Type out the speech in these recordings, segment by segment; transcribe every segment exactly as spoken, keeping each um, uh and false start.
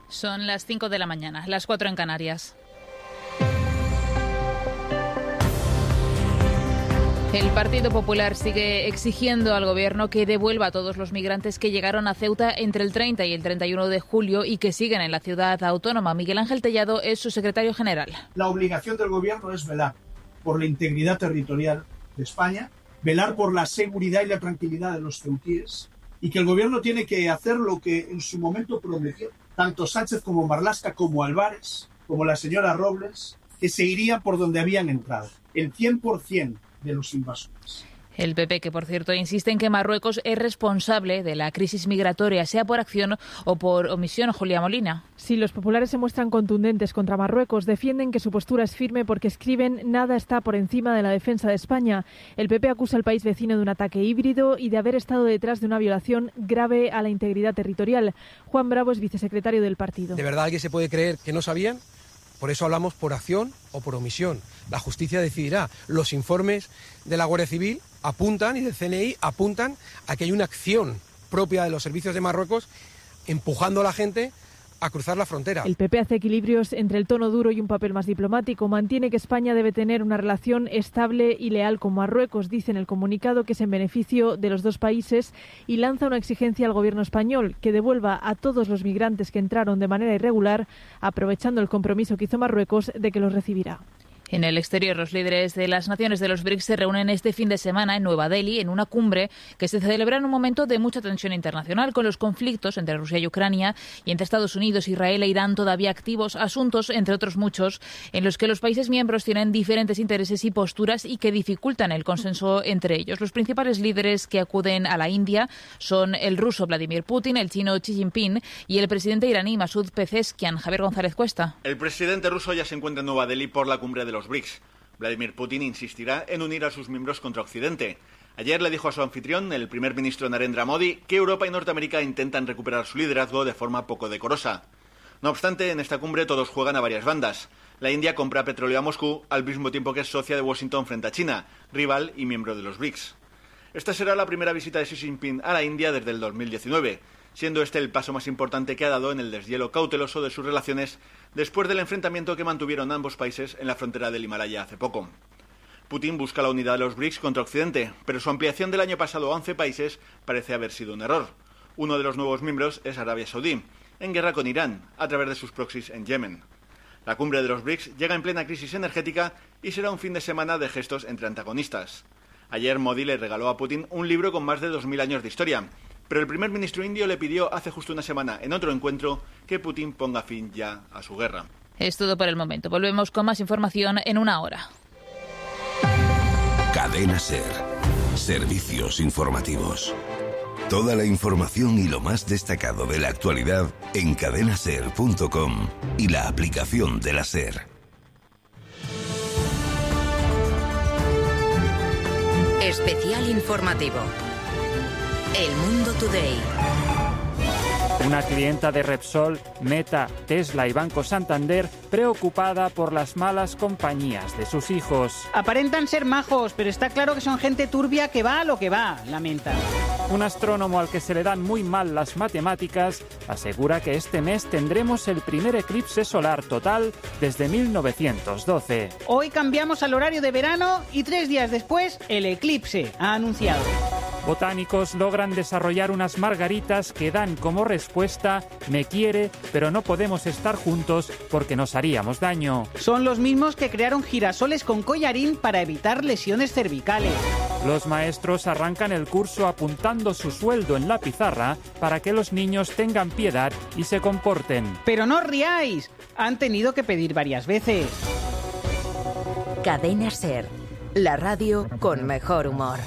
Son las cinco de la mañana, las cuatro en Canarias. El Partido Popular sigue exigiendo al Gobierno que devuelva a todos los migrantes que llegaron a Ceuta entre el treinta y el treinta y uno de julio y que siguen en la ciudad autónoma. Miguel Ángel Tellado es su secretario general. La obligación del Gobierno es velar por la integridad territorial de España, velar por la seguridad y la tranquilidad de los ceutíes, y que el Gobierno tiene que hacer lo que en su momento prometió, tanto Sánchez como Marlaska, como Álvarez, como la señora Robles, que se irían por donde habían entrado, el cien por ciento de los invasores. El P P, que por cierto insiste en que Marruecos es responsable de la crisis migratoria, sea por acción o por omisión. Julia Molina. Si los populares se muestran contundentes contra Marruecos, defienden que su postura es firme porque escriben nada está por encima de la defensa de España. El P P acusa al país vecino de un ataque híbrido y de haber estado detrás de una violación grave a la integridad territorial. Juan Bravo es vicesecretario del partido. ¿De verdad alguien se puede creer que no sabían? Por eso hablamos por acción o por omisión. La justicia decidirá. Los informes de la Guardia Civil apuntan y del C N I apuntan a que hay una acción propia de los servicios de Marruecos empujando a la gente a cruzar la frontera. El P P hace equilibrios entre el tono duro y un papel más diplomático. Mantiene que España debe tener una relación estable y leal con Marruecos, dice en el comunicado que es en beneficio de los dos países, y lanza una exigencia al gobierno español que devuelva a todos los migrantes que entraron de manera irregular, aprovechando el compromiso que hizo Marruecos de que los recibirá. En el exterior, los líderes de las naciones de los B R I C S se reúnen este fin de semana en Nueva Delhi en una cumbre que se celebra en un momento de mucha tensión internacional, con los conflictos entre Rusia y Ucrania y entre Estados Unidos, Israel e Irán todavía activos, asuntos, entre otros muchos, en los que los países miembros tienen diferentes intereses y posturas y que dificultan el consenso entre ellos. Los principales líderes que acuden a la India son el ruso Vladimir Putin, el chino Xi Jinping y el presidente iraní Masoud Pezeshkian. Javier González Cuesta. El presidente ruso ya se encuentra en Nueva Delhi por la cumbre de los B R I C S. Vladimir Putin insistirá en unir a sus miembros contra Occidente. Ayer le dijo a su anfitrión, el primer ministro Narendra Modi, que Europa y Norteamérica intentan recuperar su liderazgo de forma poco decorosa. No obstante, en esta cumbre todos juegan a varias bandas. La India compra petróleo a Moscú al mismo tiempo que es socia de Washington frente a China, rival y miembro de los B R I C S. Esta será la primera visita de Xi Jinping a la India desde el dos mil diecinueve, siendo este el paso más importante que ha dado en el deshielo cauteloso de sus relaciones después del enfrentamiento que mantuvieron ambos países en la frontera del Himalaya hace poco. Putin busca la unidad de los B R I C S contra Occidente, pero su ampliación del año pasado a once países parece haber sido un error. Uno de los nuevos miembros es Arabia Saudí, en guerra con Irán, a través de sus proxies en Yemen. La cumbre de los B R I C S llega en plena crisis energética y será un fin de semana de gestos entre antagonistas. Ayer Modi le regaló a Putin un libro con más de dos mil años de historia, pero el primer ministro indio le pidió hace justo una semana, en otro encuentro, que Putin ponga fin ya a su guerra. Es todo por el momento. Volvemos con más información en una hora. Cadena SER. Servicios informativos. Toda la información y lo más destacado de la actualidad en cadena ser punto com y la aplicación de la SER. Especial informativo. El Mundo Today. Una clienta de Repsol, Meta, Tesla y Banco Santander preocupada por las malas compañías de sus hijos. Aparentan ser majos, pero está claro que son gente turbia que va a lo que va, lamenta. Un astrónomo al que se le dan muy mal las matemáticas asegura que este mes tendremos el primer eclipse solar total desde mil novecientos doce. Hoy cambiamos al horario de verano y tres días después el eclipse, ha anunciado. Botánicos logran desarrollar unas margaritas que dan como respuesta "me quiere, pero no podemos estar juntos porque nos haríamos daño". Son los mismos que crearon girasoles con collarín para evitar lesiones cervicales. Los maestros arrancan el curso apuntando su sueldo en la pizarra para que los niños tengan piedad y se comporten. Pero no os riáis, han tenido que pedir varias veces. Cadena SER, la radio con mejor humor.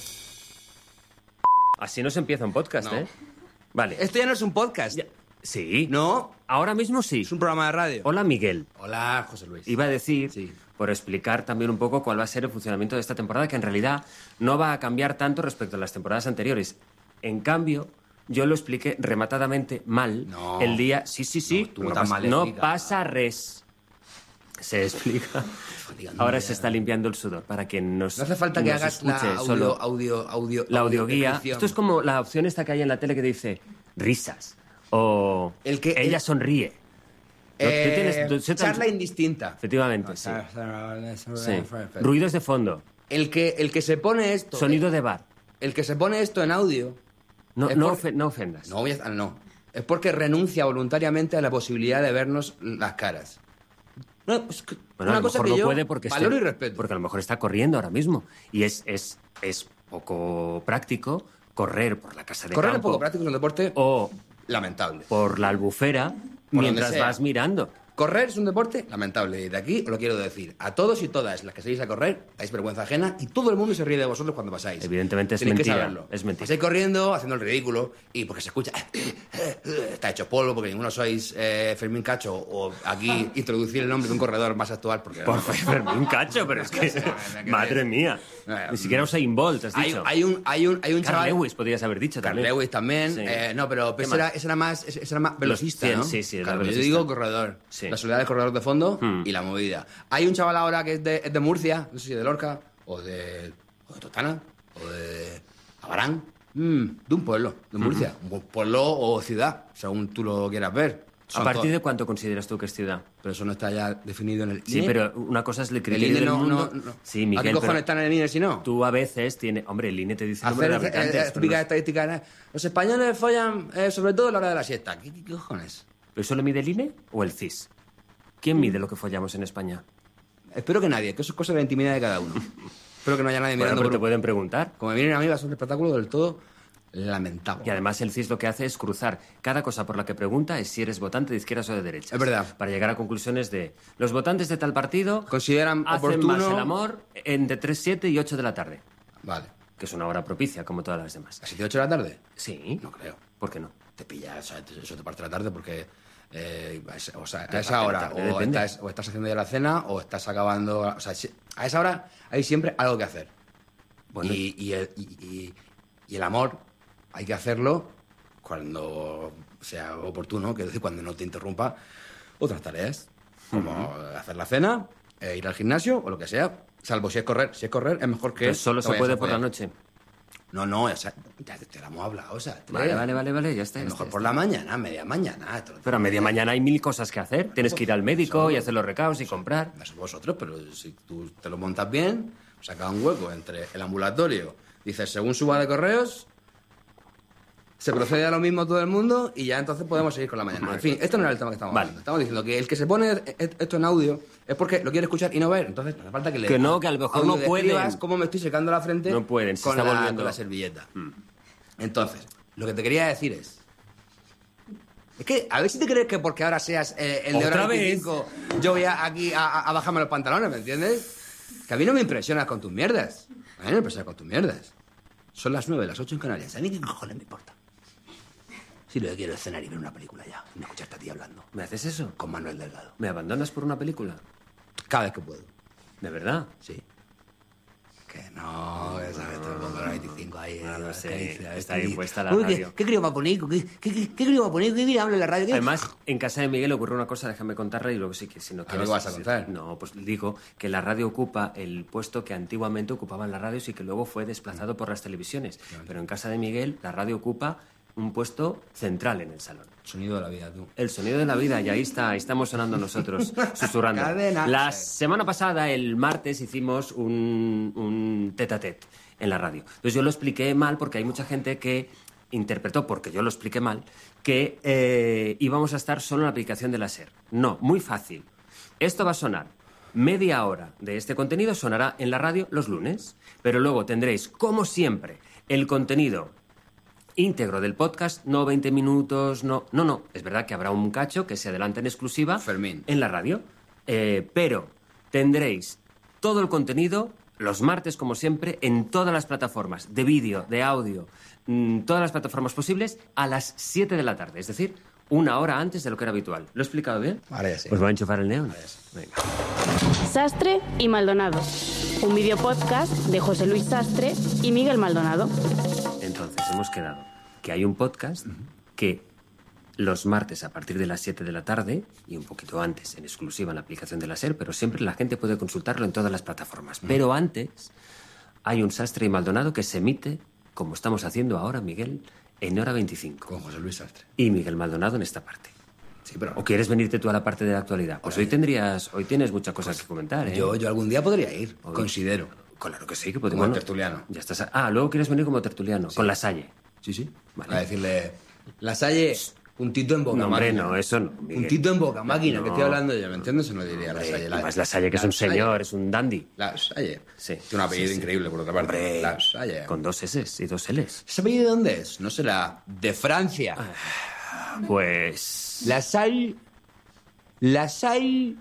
Así no se empieza un podcast, no. ¿eh? Vale. Esto ya no es un podcast. Ya. Sí. ¿No? Ahora mismo sí. Es un programa de radio. Hola, Miguel. Hola, José Luis. Iba a decir, sí. por explicar también un poco cuál va a ser el funcionamiento de esta temporada, que en realidad no va a cambiar tanto respecto a las temporadas anteriores. En cambio, yo lo expliqué rematadamente mal no. el día... Sí, sí, sí. No, no, pasa, no pasa res. Se explica. Ahora se está limpiando el sudor para que nos No hace falta que hagas la audio, solo audio, audio, la audioguía. audio Esto es como la opción esta que hay en la tele que dice risas O El que- ella el- sonríe. ¿No? Eh, Tú tienes- tú- tú- charla indistinta. Efectivamente, sí. Sí. Sí. Ruidos de fondo. El que, el que se pone esto... Sonido de bar. El que se pone esto en audio... No, es no, porque- ofe- no ofendas. No, voy a- no. Es porque renuncia voluntariamente a la posibilidad de vernos las caras. No, es que Bueno, una a lo cosa mejor que no yo puede porque, valoro esté- y respeto. porque a lo mejor está corriendo ahora mismo. Y es, es, es poco práctico correr por la casa de Correr es campo poco práctico, es un deporte o lamentable. por la albufera Por mientras donde sea. vas mirando. Correr es un deporte lamentable. Y de aquí os lo quiero decir. A todos y todas las que salís a correr, dais vergüenza ajena y todo el mundo se ríe de vosotros cuando pasáis. Evidentemente es Tenéis que mentira, saberlo. es mentira. Pasáis corriendo, haciendo el ridículo, y porque se escucha... Está hecho polvo, porque ninguno sois eh, Fermín Cacho, o aquí introducir el nombre de un corredor más actual. Porque Por Fermín Cacho, pero es que... Madre mía. Ni siquiera Usain Bolt, has Hay, dicho. hay un, hay un, hay un Carl chaval... Lewis podrías haber dicho Carl también. Lewis también. Sí. eh, no, pero ¿Qué ese más? era, ese era más, ese ese era más velocista, cien, ¿no? sí, sí, era Claro, yo velocista. digo corredor. Sí. La soledad del corredor de fondo Hmm. y la movida. Hay un chaval ahora que es de, es de Murcia, no sé si de Lorca, o de, o de Totana, o de Abarán, mm, de un pueblo, de Murcia. Un pueblo o ciudad, según tú lo quieras ver. ¿A Son partir todos- de cuánto consideras tú que es ciudad? Pero eso no está ya definido en el Sí, I N E. pero una cosa es el El criterio I N E del no, mundo. no, no. Sí, ¿A Miguel, qué cojones pero está en el I N E si no? tú a veces tienes... Hombre, el I N E te dice el número Hacer de eh, habitantes. eh, pero típica no- estadística. ¿eh? Los españoles follan eh, sobre todo a la hora de la siesta. ¿Qué, qué- qué cojones? ¿Pero eso lo mide el I N E o el C I S? ¿Quién mide lo que follamos en España? Espero que nadie, que eso es cosa de la intimidad de cada uno. Espero que no haya nadie Bueno, mirando. pero por- te pueden preguntar. Como me vienen a mí, va a ser un espectáculo del todo lamentable. Y además el C I S lo que hace es cruzar cada cosa por la que pregunta es si eres votante de izquierdas o de derechas. Es verdad. Para llegar a conclusiones de los votantes de tal partido Consideran hacen oportuno... más el amor entre tres, siete y ocho de la tarde. Vale. Que es una hora propicia, como todas las demás. ¿A siete y ocho de la tarde? Sí. No creo. ¿Por qué no? Te pillas, o sea, eso te parte de la tarde porque... eh, a esa- o sea, a Te esa parte de la hora tarde, o depende. estás, o estás haciendo ya la cena o estás acabando... O sea, si- a esa hora hay siempre algo que hacer. Bueno. Y, y el, y- y- y el amor hay que hacerlo cuando sea oportuno, quiero decir, cuando no te interrumpa otras tareas, como hacer la cena, eh, ir al gimnasio o lo que sea, salvo si es correr. Si es correr es mejor que... Pero solo te se vayas puede a por la follar. noche. No, no, o sea, ya te, te la hemos hablado, o sea... te- Vale, vale, vale, vale, ya está. ya Mejor está, por ya la está. mañana, media mañana. esto- Pero a media mañana hay mil cosas que hacer. Tienes que ir al médico y hacer los recados y comprar. Eso vosotros, pero si tú te lo montas bien, saca un hueco entre el ambulatorio, dices, según suba de correos, se procede a lo mismo todo el mundo y ya entonces podemos seguir con la mañana. En fin, esto no era el tema que estamos Vale. hablando. Estamos diciendo que el que se pone e- esto en audio es porque lo quiere escuchar y no ver. Entonces, no hace falta que le Que no, que a lo mejor no audio pueden. describas cómo me estoy secando la frente No pueden, se con, está la, volviendo- con la servilleta. Entonces, lo que te quería decir es... Es que, a ver si te crees que porque ahora seas eh, el de ¿Otra hora vez? veinticinco, yo voy a, aquí a, a- a bajarme los pantalones, ¿me entiendes? Que a mí no me impresionas con tus mierdas. A mí no me impresionas con tus mierdas. Son las nueve, las ocho en Canarias. ¿A mí qué cojones me importa? Si lo que quiero es cenar y ver una película ya. Y no escucharte a ti hablando. ¿Me haces eso? Con Manuel Delgado. ¿Me abandonas por una película? Cada vez que puedo. ¿De verdad? Sí. Que no, que sabes, te pongo la veinticinco ahí. No lo eh, sé, que dice, está este- ahí puesta la Uy, radio. ¿Qué, qué crío más bonito? ¿Qué, qué, qué, qué crío más bonito? ¿Qué habla en la radio? ¿Qué- Además, en casa de Miguel ocurre una cosa, déjame contarla y luego sí que si no quieres... me vas a contar? No, pues digo que la radio ocupa el puesto que antiguamente ocupaban las radios y que luego fue desplazado por las televisiones. Pero en casa de Miguel la radio ocupa un puesto central en el salón. Sonido de la vida, tú. El sonido de la vida, y ahí está, ahí estamos sonando nosotros, susurrando. Cadena. La semana pasada, el martes, hicimos un, un tete-a-tete en la radio. Entonces yo lo expliqué mal porque hay mucha gente que interpretó, porque yo lo expliqué mal, que eh, íbamos a estar solo en la aplicación de la SER. No, muy fácil. Esto va a sonar. Media hora de este contenido sonará en la radio los lunes, pero luego tendréis, como siempre, el contenido íntegro del podcast, no veinte minutos, no... No, no, es verdad que habrá un cacho que se adelanta en exclusiva Fermín. en la radio, eh, pero tendréis todo el contenido los martes, como siempre, en todas las plataformas de vídeo, de audio, mmm, todas las plataformas posibles, a las siete de la tarde, es decir, una hora antes de lo que era habitual. ¿Lo he explicado bien? Ahora ya sí. Pues voy a enchufar el neón. Venga. Sastre y Maldonado. Un video podcast de José Luis Sastre y Miguel Maldonado. Entonces, hemos quedado que hay un podcast que los martes a partir de las siete de la tarde y un poquito antes en exclusiva en la aplicación de la SER, pero siempre la gente puede consultarlo en todas las plataformas. Pero antes hay un Sastre y Maldonado que se emite, como estamos haciendo ahora, Miguel, en Hora veinticinco. Con José Luis Sastre. Y Miguel Maldonado en esta parte. Sí, pero... ¿O quieres venirte tú a la parte de la actualidad? Pues hoy tendrías... Hoy tienes muchas cosas pues que comentar, ¿eh? Yo, yo algún día podría ir, hoy, considero. Claro que sí, que podemos... Como tertuliano. Ya estás... A... Ah, luego quieres venir como tertuliano, sí. Con Lasalle. Sí, sí. Vale. A decirle... Lasalle... Puntito en boca, no, hombre, máquina. no, eso no. Miguel. Puntito en boca, máquina, no. que estoy hablando yo, ¿me entiendes? Se lo diría hombre, Lasalle. La, más Lasalle, que la es un Lasalle. señor, es un dandy. Lasalle. Sí. Tiene un apellido sí, sí. increíble, por otra parte. Hombre, Lasalle. Con dos S y dos Ls. ¿Ese apellido de dónde es? ¿No será de Francia? Pues... Lasalle... Lasalle...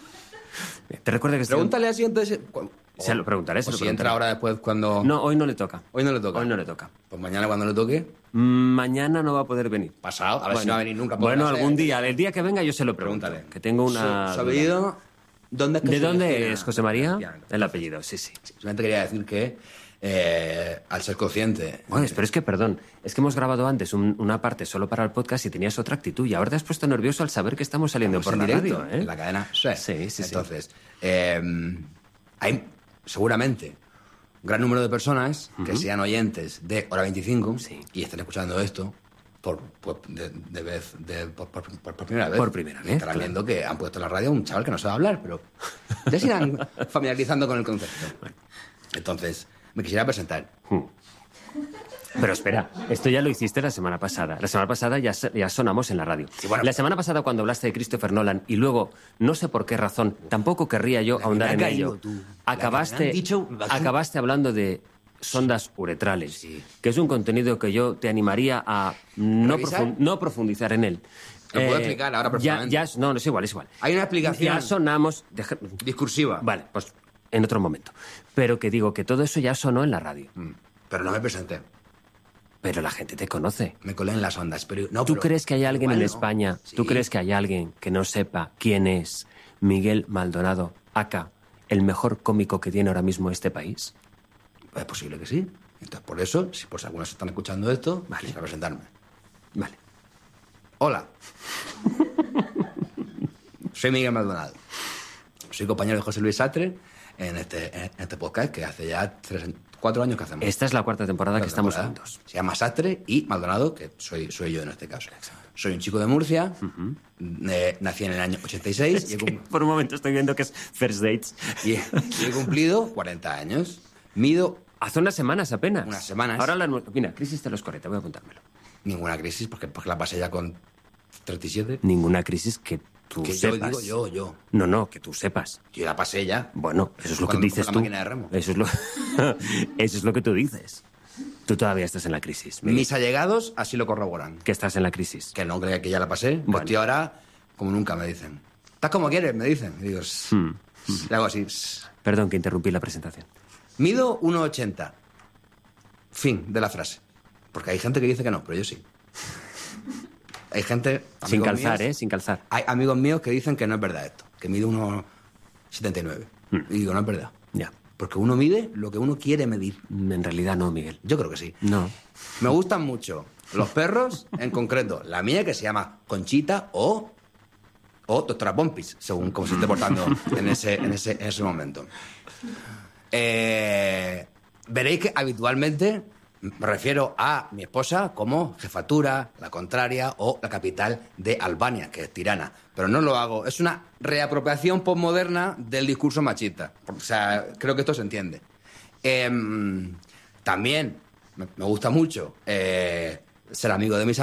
Te recuerdo que... Pregúntale así entonces... Se lo preguntaré, se o lo si preguntaré. entra ahora después cuando... No, hoy no le toca. Hoy no le toca. Hoy no le toca. Pues mañana cuando le toque... Mañana no va a poder venir. Pasado, a ver bueno, si no va a venir nunca. Bueno, hacer. algún día, el día que venga yo se lo pregunto. Pregúntale. Que tengo una... ¿Su, su apellido? ¿Dónde es que ¿De se dónde define? es, José María? El apellido, sí, sí. sí solamente quería decir que eh, al ser consciente... Bueno, pero es que, perdón, es que hemos grabado antes un, una parte solo para el podcast y tenías otra actitud y ahora te has puesto nervioso al saber que estamos saliendo Estamos por en la directo, radio, ¿eh? En la cadena S U E. Sí, sí, Entonces, sí. Eh, hay seguramente un gran número de personas uh-huh. que sean oyentes de Hora veinticinco sí. y estén escuchando esto por, por, de, de vez, de, por, por, por, por primera vez. Por primera vez, Estarán claro. viendo que han puesto en la radio a un chaval que no sabe hablar, pero ya se irán familiarizando con el concepto. Entonces, me quisiera presentar. Uh. Pero espera, esto ya lo hiciste la semana pasada. La semana pasada ya, ya sonamos en la radio. Sí, bueno, la semana pasada cuando hablaste de Christopher Nolan y luego, no sé por qué razón, tampoco querría yo ahondar en ello. Tú. Acabaste, dicho... acabaste hablando de sondas uretrales, sí. que es un contenido que yo te animaría a no, profund no profundizar en él. Lo eh, puedo explicar ahora personalmente. Ya, ya, no, no es igual, es igual. Hay una explicación. Ya sonamos... De... Discursiva. Vale, pues en otro momento. Pero que digo que todo eso ya sonó en la radio. Mm, pero no me presenté. Pero la gente te conoce. Me colé en las ondas, pero... No, ¿Tú pero, crees que hay alguien en bueno, España, sí. tú crees que hay alguien que no sepa quién es Miguel Maldonado, aka, el mejor cómico que tiene ahora mismo este país? Es posible que sí. Entonces, por eso, si por si algunos están escuchando esto, vale. quisiera presentarme. Vale. Hola. Soy Miguel Maldonado. Soy compañero de José Luis Sastre en este, en este podcast que hace ya tres, cuatro años que hacemos. Esta es la cuarta temporada cuarta que estamos temporada. juntos. Se llama Sastre y Maldonado, que soy, soy yo en este caso. Soy un chico de Murcia, uh-huh. eh, nací en el año ochenta y seis. Es y he que por un momento estoy viendo que es First Dates. Y he, y he cumplido cuarenta años. Mido... Hace unas semanas apenas. Unas semanas. Ahora la... Mira, crisis de los cuarenta, voy a apuntármelo. Ninguna crisis, porque, porque la pasé ya con treinta y siete. Ninguna crisis que tú que sepas. Yo digo yo, yo. No, no, que tú sepas. Yo la pasé ya. Bueno, eso es lo que dices la tú. Máquina de remo. Eso es lo... eso es lo que tú dices. Tú todavía estás en la crisis. Miguel. Mis allegados así lo corroboran. Que estás en la crisis. Que no, que ya la pasé. Bueno. Estoy ahora como nunca, me dicen. ¿Estás como quieres? Me dicen. Y digo, hmm. y hago así. Perdón que interrumpí la presentación. Mido uno ochenta. Fin de la frase. Porque hay gente que dice que no, pero yo sí. Hay gente... Sin calzar, míos, ¿eh? Sin calzar. Hay amigos míos que dicen que no es verdad esto. Que mido uno setenta y nueve. Hmm. Y digo, no es verdad. Ya. Porque uno mide lo que uno quiere medir. En realidad no, Miguel. Yo creo que sí. No. Me gustan mucho los perros, en concreto. La mía, que se llama Conchita o... O Doctora Pompis, según cómo se esté portando en ese, en ese, en ese momento. Eh, veréis que habitualmente me refiero a mi esposa como jefatura, la contraria o la capital de Albania, que es Tirana. Pero no lo hago. Es una reapropiación postmoderna del discurso machista. O sea, creo que esto se entiende. Eh, también me, me gusta mucho eh, ser amigo de mis